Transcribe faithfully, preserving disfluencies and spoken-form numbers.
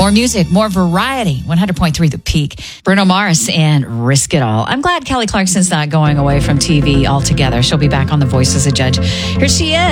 More music, more variety. one hundred point three The Peak. Bruno Mars and Risk It All. I'm glad Kelly Clarkson's not going away from T V altogether. She'll be back on The Voice as a judge. Here she is.